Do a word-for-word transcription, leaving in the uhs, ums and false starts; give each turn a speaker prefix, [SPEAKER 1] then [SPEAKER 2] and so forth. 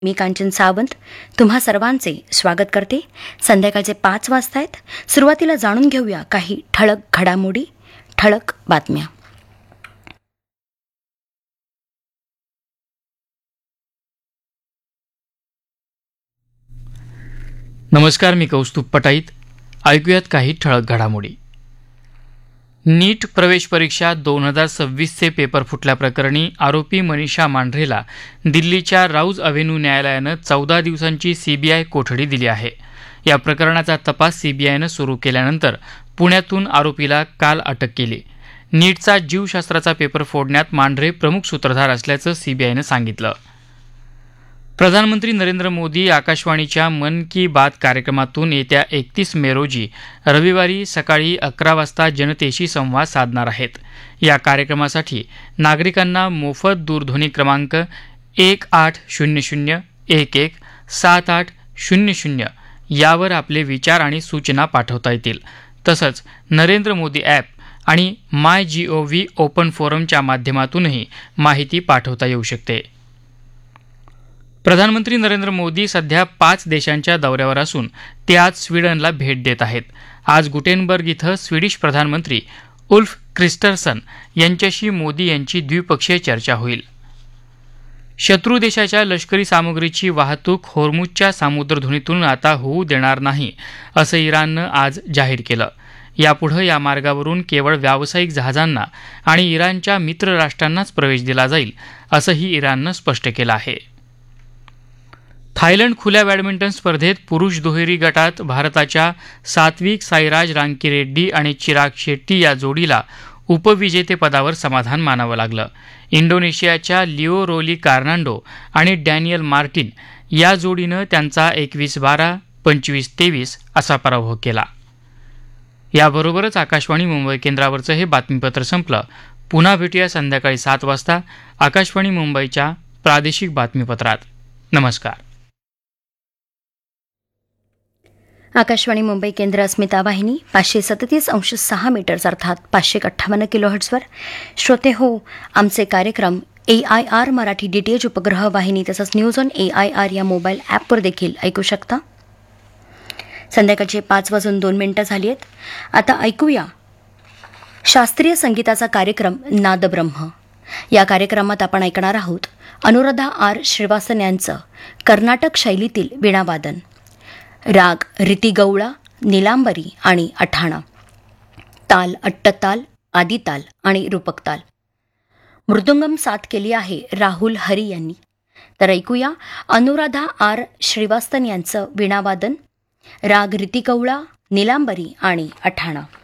[SPEAKER 1] मी कांचन सावंत तुम्हा सर्वांचे स्वागत करते. संध्याकाळचे पाच वाजता आहेत. सुरुवातीला जाणून घेऊया काही ठळक घडामोडी, ठळक बातम्या.
[SPEAKER 2] नमस्कार, मी कौस्तुभ पटाईत. ऐकूयात काही ठळक घडामोडी. नीट प्रवेश परीक्षा दोन हजार सव्वीसचे पेपर फुटल्याप्रकरणी आरोपी मनीषा मांढरेला दिल्लीच्या राऊज अव्हेन्यू न्यायालयानं चौदा दिवसांची सीबीआय कोठडी दिली आहे. या प्रकरणाचा तपास सीबीआयनं सुरू केल्यानंतर पुण्यातून आरोपीला काल अटक केली. नीटचा जीवशास्त्राचा पेपर फोडण्यात मांढरे प्रमुख सूत्रधार असल्याचं सीबीआयनं सांगितलं. प्रधानमंत्री नरेंद्र मोदी आकाशवाणीच्या मन की बात कार्यक्रमातून येत्या एकतीस मे रोजी रविवारी सकाळी अकरा वाजता जनतेशी संवाद साधणार आहेत. या कार्यक्रमासाठी नागरिकांना मोफत दूरध्वनी क्रमांक एक आठ शून्य शून्य एक एक सात आठ शून्य शून्य यावर आपले विचार आणि सूचना पाठवता येतील. तसंच नरेंद्र मोदी ॲप आणि माय जी ओ व्ही ओपन फोरमच्या माध्यमातूनही माहिती पाठवता येऊ शकते. प्रधानमंत्री नरेंद्र मोदी सध्या पाच देशांच्या दौऱ्यावर असून ते आज स्वीडनला भेट देत आहेत. आज गुटेनबर्ग इथं स्वीडिश प्रधानमंत्री उल्फ क्रिस्टर्सन यांच्याशी मोदी यांची द्विपक्षीय चर्चा होईल. शत्रू देशाच्या लष्करी सामुग्रीची वाहतूक होर्मुझच्या सामुद्रधुनीतून आता होऊ देणार नाही, असं इराणनं आज जाहीर केलं. यापुढे या मार्गावरून केवळ व्यावसायिक जहाजांना आणि इराणच्या मित्र राष्ट्रांनाच प्रवेश दिला जाईल, असंही इराणनं स्पष्ट केलं आहे. थायलंड खुल्या बॅडमिंटन स्पर्धेत पुरुष दुहेरी गटात भारताच्या सात्विक साईराज रांकीरेड्डी आणि चिराग शेट्टी या जोडीला उपविजेतेपदावर समाधान मानावं लागलं. इंडोनेशियाच्या लिओ रोली कार्नांडो आणि डॅनियल मार्टिन या जोडीनं त्यांचा एकवीस बारा पंचवीस तेवीस असा पराभव केला. याबरोबरच आकाशवाणी मुंबई केंद्रावरचं हे बातमीपत्र संपलं. पुन्हा भेटूया संध्याकाळी सात वाजता आकाशवाणी मुंबईच्या प्रादेशिक बातमीपत्रात. नमस्कार.
[SPEAKER 1] आकाशवाणी मुंबई केंद्र, अस्मिता वाहिनी पाचशे सदतीस अंश सहा मीटर्स अर्थात पाचशे अठ्ठावन्न किलो हर्ट्झवर. श्रोते हो, आमचे कार्यक्रम ए आय आर मराठी डीटीएच उपग्रह वाहिनी तसंच news on A I R या मोबाईल ॲपवर देखील ऐकू शकता. संध्याकाळचे पाच वाजून दोन मिनिटं झाली आहेत. आता ऐकूया शास्त्रीय संगीताचा कार्यक्रम नादब्रह्म. या कार्यक्रमात आपण ऐकणार आहोत अनुराधा आर श्रीवासन यांचं कर्नाटक शैलीतील वीणावादन. राग रीतिगौळा, निलांबरी आणि अठाणा. ताल अट्टताल, आदिताल आणि रूपकताल. मृदुंगम साथ केली आहे राहुल हरी यांनी. तर ऐकूया अनुराधा आर श्रीवास्तन यांचं वीणावादन, राग रीतिगौळा, निलांबरी आणि अठाणा.